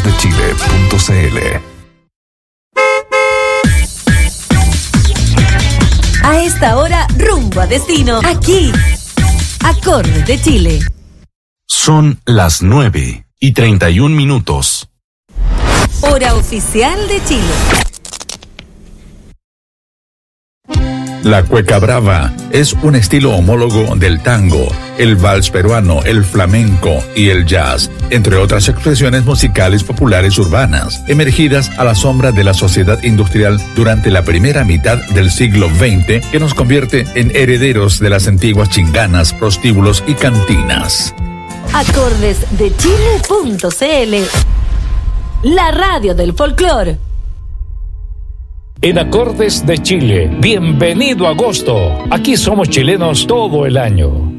acordesdechile.cl. A esta hora, rumbo a destino, aquí, Acordes de Chile. Son las 9:31. Hora oficial de Chile. La cueca brava es un estilo homólogo del tango, el vals peruano, el flamenco y el jazz, entre otras expresiones musicales populares urbanas, emergidas a la sombra de la sociedad industrial durante la primera mitad del siglo XX, que nos convierte en herederos de las antiguas chinganas, prostíbulos y cantinas. Acordesdechile.cl, la radio del folclore. En Acordes de Chile, bienvenido a agosto. Aquí somos chilenos todo el año.